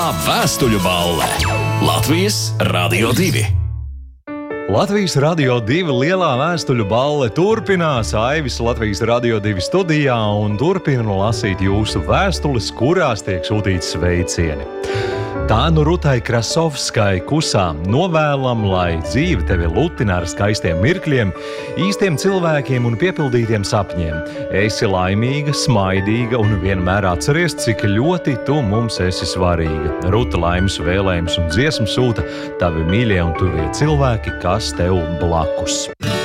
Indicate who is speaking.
Speaker 1: Lielā vēstuļu balle. Latvijas Radio 2.
Speaker 2: Latvijas Radio 2 lielā vēstuļu balle turpinās. Aivis Latvijas Radio 2 studijā un turpina lasīt jūsu vēstules, kurās tiek sūtīts sveicieni. Tā nu Rutai Krasovskai Kusām novēlam, lai dzīve tevi lutina ar skaistiem mirkļiem, īstiem cilvēkiem un piepildītiem sapņiem. Esi laimīga, smaidīga un vienmēr atceries, cik ļoti tu mums esi svarīga. Ruta laimes vēlējums un dziesmu sūta tavi mīļie un tuvie cilvēki, kas tev blakus.